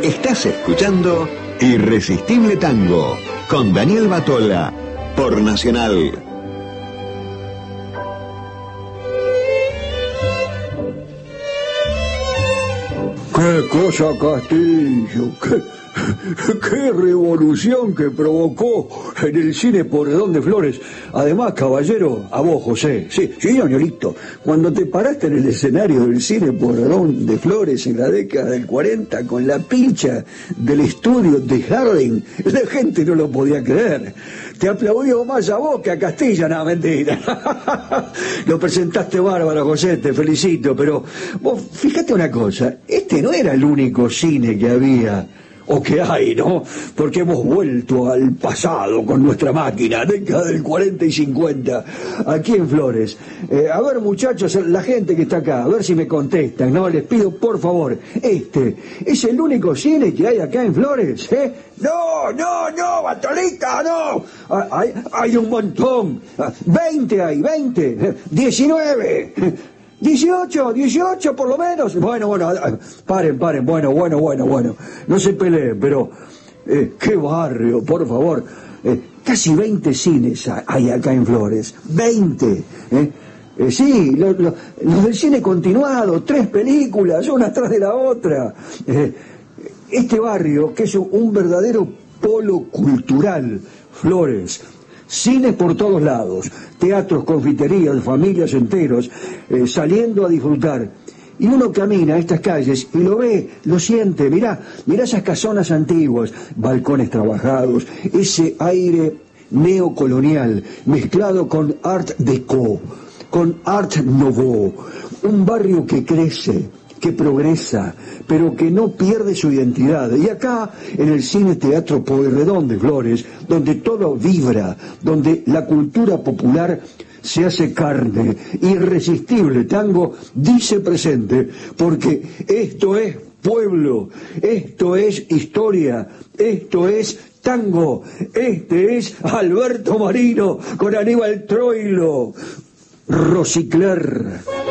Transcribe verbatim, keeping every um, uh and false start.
Estás escuchando Irresistible Tango con Daniel Batola por Nacional. ¡Qué cosa, Castillo! ¡Qué, qué revolución que provocó en el cine Porredón de Flores! Además, caballero, a vos, José. Sí, sí, Danielito. Cuando te paraste en el escenario del cine Porredón de Flores en la década del cuarenta con la pincha del estudio de Harlem, la gente no lo podía creer. Te aplaudió más a vos que a Castilla, no, mentira. Lo presentaste bárbaro, José, te felicito, pero vos fíjate una cosa, este no era el único cine que había, o que hay, ¿no? Porque hemos vuelto al pasado con nuestra máquina, década del cuarenta y cincuenta, aquí en Flores. Eh, a ver, muchachos, la gente que está acá, a ver si me contestan, ¿no? Les pido, por favor, ¿este es el único cine que hay acá en Flores, eh? No, no, no, Batolita, no. Hay, hay un montón. veinte hay, veinte, diecinueve. dieciocho, dieciocho por lo menos. Bueno, bueno, paren, paren, bueno, bueno, bueno, bueno. No se peleen, pero eh, qué barrio, por favor. Eh, casi veinte cines hay acá en Flores. veinte, ¿eh? Eh, sí, los lo, lo del cine continuado, tres películas, una tras de la otra. Eh, este barrio, que es un verdadero polo cultural, Flores. Cines por todos lados, teatros, confiterías, familias enteros, eh, saliendo a disfrutar. Y uno camina a estas calles y lo ve, lo siente, mirá, mirá esas casonas antiguas, balcones trabajados, ese aire neocolonial mezclado con art déco, con art nouveau, un barrio que crece, que progresa, pero que no pierde su identidad. Y acá, en el Cine Teatro Pueyrredón de Flores, donde todo vibra, donde la cultura popular se hace carne, Irresistible Tango dice presente, porque esto es pueblo, esto es historia, esto es tango, este es Alberto Marino con Aníbal Troilo, Rosicler.